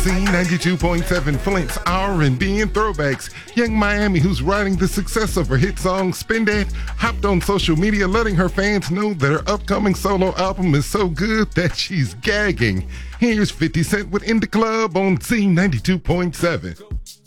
Z92.7 Flint's R&B and throwbacks. Young Miami, who's riding the success of her hit song Spin That, hopped on social media letting her fans know that her upcoming solo album is so good that she's gagging. Here's 50 Cent with In the Club on Z92.7.